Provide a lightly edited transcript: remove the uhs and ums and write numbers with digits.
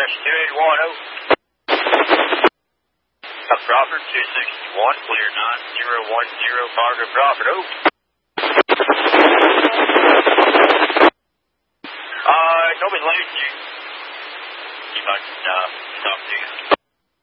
Crawford 261, clear 9010, Margaret Crawford, nobody's late. You might stop to you.